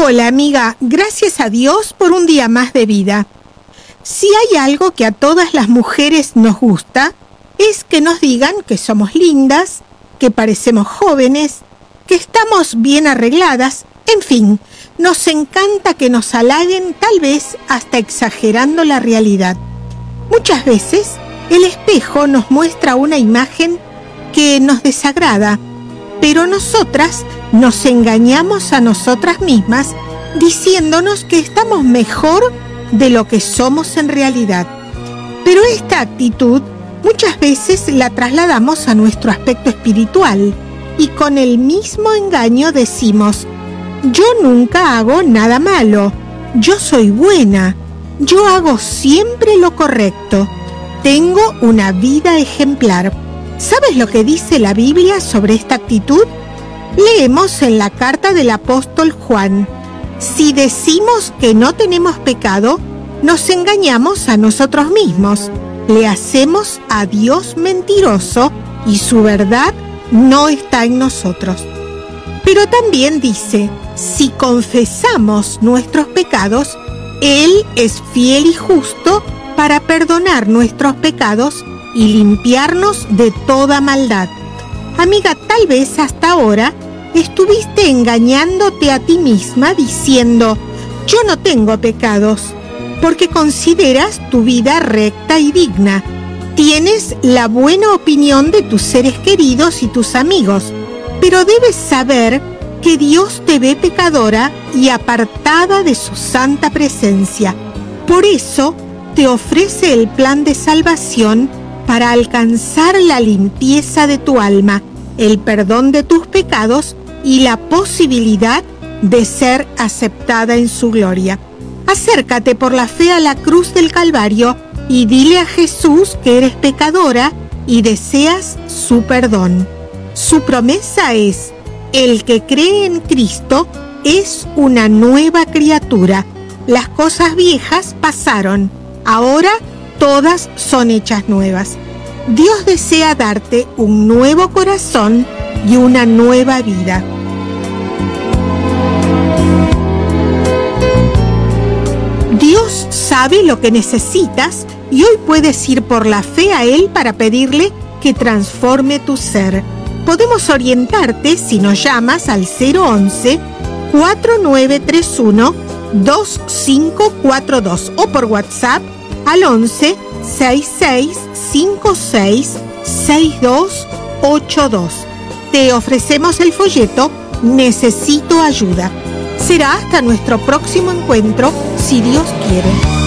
Hola amiga, gracias a Dios por un día más de vida. Si hay algo que a todas las mujeres nos gusta, es que nos digan que somos lindas, que parecemos jóvenes, que estamos bien arregladas, en fin, nos encanta que nos halaguen, tal vez hasta exagerando la realidad. Muchas veces el espejo nos muestra una imagen que nos desagrada, pero nosotras nos engañamos a nosotras mismas diciéndonos que estamos mejor de lo que somos en realidad. Pero esta actitud muchas veces la trasladamos a nuestro aspecto espiritual y con el mismo engaño decimos: yo nunca hago nada malo, yo soy buena, yo hago siempre lo correcto, tengo una vida ejemplar. ¿Sabes lo que dice la Biblia sobre esta actitud? Leemos en la carta del apóstol Juan: si decimos que no tenemos pecado, nos engañamos a nosotros mismos, le hacemos a Dios mentiroso y su verdad no está en nosotros. Pero también dice: si confesamos nuestros pecados, Él es fiel y justo para perdonar nuestros pecados y limpiarnos de toda maldad. Amiga, tal vez hasta ahora estuviste engañándote a ti misma diciendo: yo no tengo pecados, porque consideras tu vida recta y digna. Tienes la buena opinión de tus seres queridos y tus amigos, pero debes saber que Dios te ve pecadora y apartada de su santa presencia. Por eso te ofrece el plan de salvación para alcanzar la limpieza de tu alma, el perdón de tus pecados y la posibilidad de ser aceptada en su gloria. Acércate por la fe a la cruz del Calvario y dile a Jesús que eres pecadora y deseas su perdón. Su promesa es: el que cree en Cristo es una nueva criatura. Las cosas viejas pasaron, ahora todas son hechas nuevas. Dios desea darte un nuevo corazón y una nueva vida. Dios sabe lo que necesitas y hoy puedes ir por la fe a Él para pedirle que transforme tu ser. Podemos orientarte si nos llamas al 011-4931-2542 o por WhatsApp al 11 66 56 6282. Te ofrecemos el folleto Necesito ayuda. Será hasta nuestro próximo encuentro, si Dios quiere.